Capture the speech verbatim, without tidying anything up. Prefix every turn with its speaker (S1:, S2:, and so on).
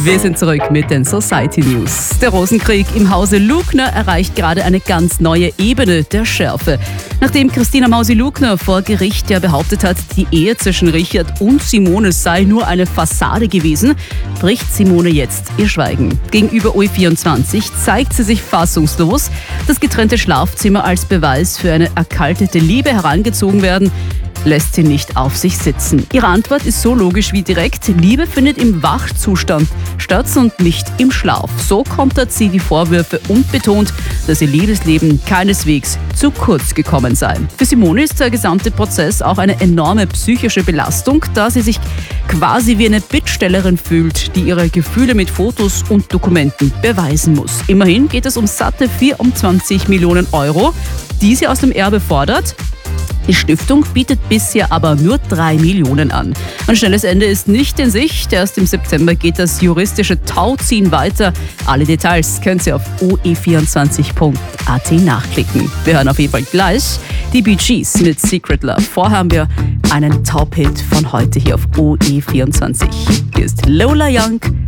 S1: Wir sind zurück mit den Society News. Der Rosenkrieg im Hause Lugner erreicht gerade eine ganz neue Ebene der Schärfe. Nachdem Christina Mausi-Lugner vor Gericht ja behauptet hat, die Ehe zwischen Richard und Simone sei nur eine Fassade gewesen, bricht Simone jetzt ihr Schweigen. Gegenüber O E vierundzwanzig zeigt sie sich fassungslos. Das getrennte Schlafzimmer als Beweis für eine erkaltete Liebe herangezogen werden, lässt sie nicht auf sich sitzen. Ihre Antwort ist so logisch wie direkt. Liebe findet im Wachzustand statt und nicht im Schlaf. So kontert sie die Vorwürfe und betont, dass ihr Liebesleben keineswegs zu kurz gekommen sei. Für Simone ist der gesamte Prozess auch eine enorme psychische Belastung, da sie sich quasi wie eine Bittstellerin fühlt, die ihre Gefühle mit Fotos und Dokumenten beweisen muss. Immerhin geht es um satte vierundzwanzig Millionen Euro, die sie aus dem Erbe fordert. Die Stiftung bietet bisher aber nur drei Millionen an. Ein schnelles Ende ist nicht in Sicht. Erst im September geht das juristische Tauziehen weiter. Alle Details können Sie auf o e vierundzwanzig punkt a t nachklicken. Wir hören auf jeden Fall gleich die Bee Gees mit Secret Love. Vorher haben wir einen Top-Hit von heute hier auf O E vierundzwanzig. Hier ist Lola Young